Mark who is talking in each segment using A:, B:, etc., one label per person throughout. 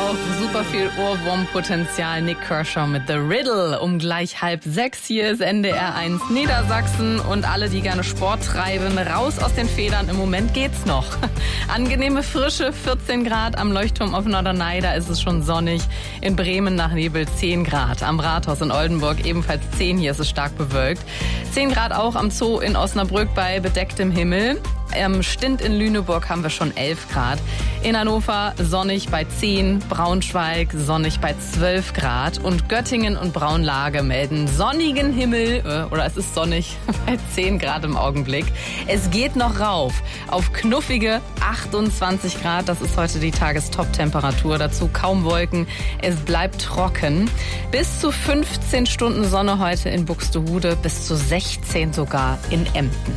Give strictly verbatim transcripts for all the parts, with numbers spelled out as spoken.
A: auch super viel Ohrwurmpotenzial. Nick Kershaw mit The Riddle um gleich halb sechs. Hier ist N D R eins Niedersachsen und alle, die gerne Sport treiben, raus aus den Federn. Im Moment geht's noch. Angenehme Frische, vierzehn Grad am Leuchtturm auf Norderney, da ist es schon sonnig. In Bremen nach Nebel zehn Grad. Am Rathaus in Oldenburg ebenfalls zehn, hier ist es stark bewölkt. zehn Grad auch am Zoo in Osnabrück bei bedecktem Himmel. Am Stint in Lüneburg haben wir schon elf Grad. In Hannover sonnig bei zehn, Braunschweig sonnig bei zwölf Grad und Göttingen und Braunlage melden sonnigen Himmel, äh, oder es ist sonnig bei zehn Grad im Augenblick. Es geht noch rauf auf knuffige achtundzwanzig Grad. Das ist heute die Tagestop-Temperatur. Dazu kaum Wolken. Es bleibt trocken. Bis zu fünfzehn Stunden Sonne heute in Buxtehude, bis zu sechzehn sogar in Emden.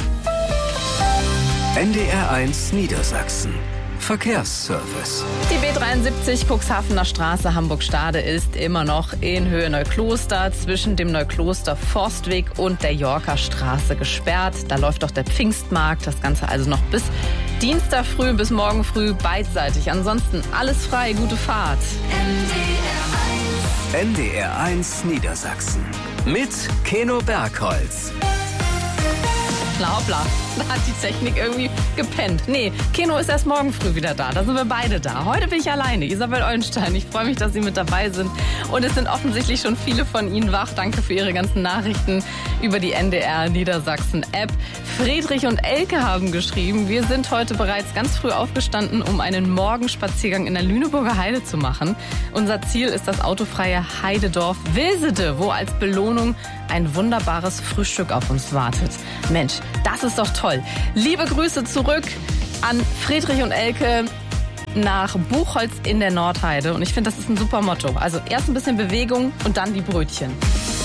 B: N D R eins Niedersachsen. Verkehrsservice.
A: Die B dreiundsiebzig Cuxhavener Straße Hamburg-Stade ist immer noch in Höhe Neukloster zwischen dem Neukloster Forstweg und der Yorker Straße gesperrt. Da läuft doch der Pfingstmarkt. Das Ganze also noch bis Dienstag früh, bis morgen früh beidseitig. Ansonsten alles frei, gute Fahrt.
B: N D R eins Niedersachsen. Mit Keno Bergholz.
A: Hoppla, hoppla. Da hat die Technik irgendwie gepennt. Nee, Keno ist erst morgen früh wieder da. Da sind wir beide da. Heute bin ich alleine. Isabel Eulenstein. Ich freue mich, dass Sie mit dabei sind. Und es sind offensichtlich schon viele von Ihnen wach. Danke für Ihre ganzen Nachrichten über die N D R Niedersachsen App. Friedrich und Elke haben geschrieben, wir sind heute bereits ganz früh aufgestanden, um einen Morgenspaziergang in der Lüneburger Heide zu machen. Unser Ziel ist das autofreie Heidedorf Wilsede, wo als Belohnung ein wunderbares Frühstück auf uns wartet. Mensch, das ist doch toll. Liebe Grüße zurück an Friedrich und Elke nach Buchholz in der Nordheide. Und ich finde, das ist ein super Motto. Also erst ein bisschen Bewegung und dann die Brötchen.